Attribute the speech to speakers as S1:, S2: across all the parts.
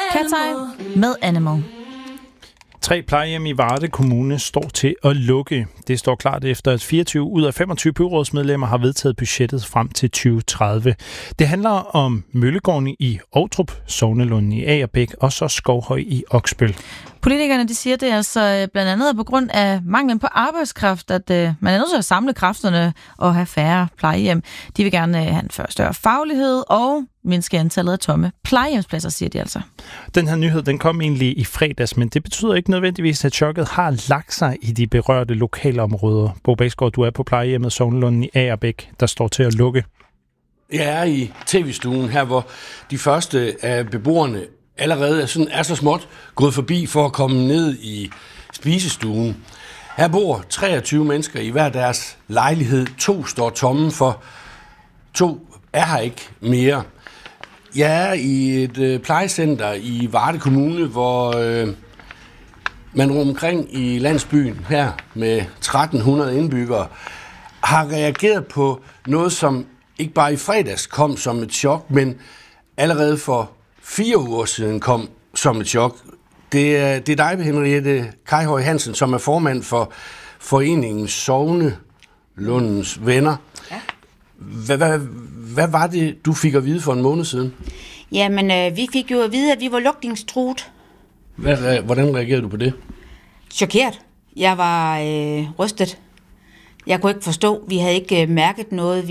S1: Cat's Eye med Animal.
S2: 3 plejehjem i Varde Kommune står til at lukke. Det står klart efter, at 24 ud af 25 byrådsmedlemmer har vedtaget budgettet frem til 2030. Det handler om Møllegården i Ovtrup, Sognelunden i Agerbæk og så Skovhøj i Oksbøl.
S1: Politikerne de siger, det er altså blandt andet på grund af manglen på arbejdskraft, at man er nødt til at samle kræfterne og have færre plejehjem. De vil gerne have en større faglighed og mindske antallet af tomme plejehjemspladser, siger de altså.
S2: Den her nyhed, den kom egentlig i fredags, men det betyder ikke nødvendigvis, at chokket har lagt sig i de berørte lokalområder. Bo Bæksgaard, du er på plejehjemmet Sognelunden i Agerbæk, der står til at lukke.
S3: Jeg er i tv-stuen her, hvor de første af beboerne allerede er så småt gået forbi for at komme ned i spisestuen. Her bor 23 mennesker i hver deres lejlighed. 2 står tomme, for 2 er her ikke mere. Jeg er i et plejecenter i Varde Kommune, hvor man rundt omkring i landsbyen her med 1300 indbyggere har reageret på noget, som ikke bare i fredags kom som et chok, men allerede for 4 uger siden kom som et chok. Det er dig, Henriette Kajhøj Hansen, som er formand for foreningen Sognelundens Venner. Ja. Hvad var det, du fik at vide for en måned siden?
S4: Jamen, vi fik jo at vide, at vi var lukningstruet.
S3: Hvordan reagerede du på det?
S4: Chokeret. Jeg var rystet. Jeg kunne ikke forstå. Vi havde ikke mærket noget.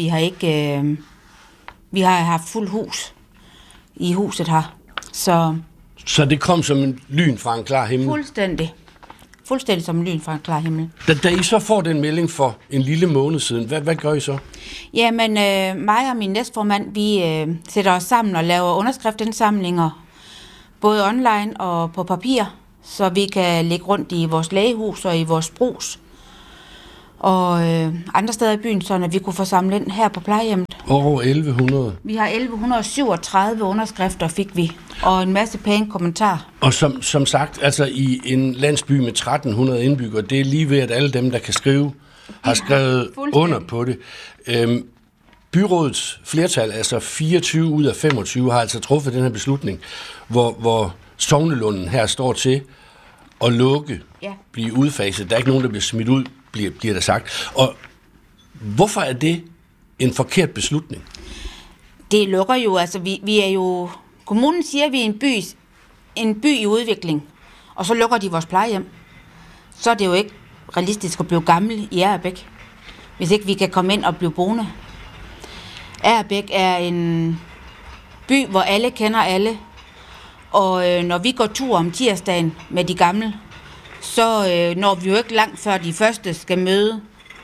S4: Vi har haft fuld hus i huset her. Så
S3: det kom som en lyn fra en klar himmel?
S4: Fuldstændig som en lyn fra en klar himmel.
S3: Da I så får den melding for en lille måned siden, hvad gør I så?
S4: Jamen, mig og min næstformand, vi sætter os sammen og laver underskriftindsamlinger, både online og på papir, så vi kan lægge rundt i vores lægehus og i vores brugs og andre steder i byen, så vi kunne få samlet ind her på plejehjemmet.
S3: Over 1100?
S4: Vi har 1137 underskrifter, fik vi, og en masse pæne kommentarer.
S3: Og som sagt, altså i en landsby med 1300 indbyggere, det er lige ved, at alle dem, der kan skrive, har skrevet under på det. Byrådets flertal, altså 24 ud af 25, har altså truffet den her beslutning, hvor Sognelunden her står til at lukke, blive udfaset. Der er ikke nogen, der bliver smidt ud, bliver der sagt. Og hvorfor er det en forkert beslutning?
S4: Det lukker jo, altså vi er jo... Kommunen siger, at vi er en by i udvikling, og så lukker de vores plejehjem. Så er det jo ikke realistisk at blive gammel i Agerbæk, hvis ikke vi kan komme ind og blive boende. Agerbæk er en by, hvor alle kender alle, og når vi går tur om tirsdagen med de gamle, så når vi jo ikke langt før de første skal møde.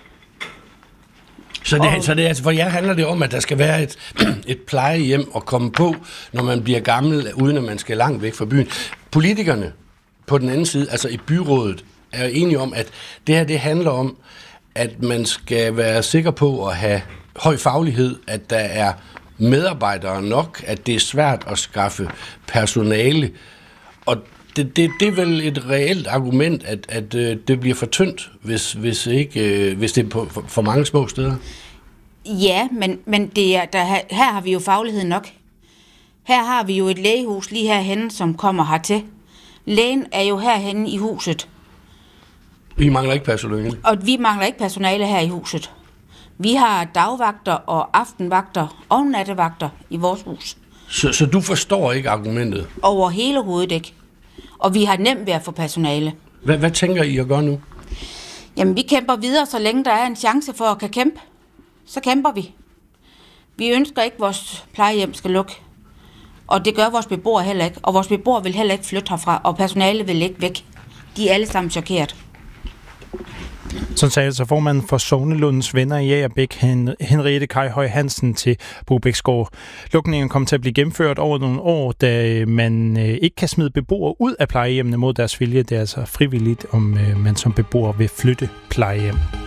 S3: Så det altså, for jer handler det om, at der skal være et plejehjem at komme på, når man bliver gammel, uden at man skal langt væk fra byen. Politikerne på den anden side, altså i byrådet, er enige om, at det her det handler om, at man skal være sikker på at have høj faglighed, at der er medarbejdere nok, at det er svært at skaffe personale. Og det er vel et reelt argument, at det bliver for tyndt, hvis det er på for mange små steder.
S4: Ja, men her har vi jo faglighed nok. Her har vi jo et lægehus lige herhenne, som kommer hertil. Lægen er jo herhenne i huset.
S3: Vi mangler ikke personale.
S4: Og vi mangler ikke personale her i huset. Vi har dagvagter og aftenvagter og nattevagter i vores hus.
S3: Så du forstår ikke argumentet?
S4: Over hele hovedet ikke. Og vi har nemt ved at få personale.
S3: Hvad tænker I at gøre nu?
S4: Jamen, vi kæmper videre, så længe der er en chance for at kan kæmpe. Så kæmper vi. Vi ønsker ikke, at vores plejehjem skal lukke. Og det gør vores beboere heller ikke. Og vores beboere vil heller ikke flytte herfra, og personale vil ikke væk. De er alle sammen chokeret.
S2: Sådan sagde altså formanden for Sognelundens Venner i Agerbæk, Henriette Kajhøj Hansen, til Bo Bæksgaard. Lukningen kom til at blive gennemført over nogle år, da man ikke kan smide beboere ud af plejehjemmene mod deres vilje. Det er altså frivilligt, om man som beboer vil flytte plejehjem.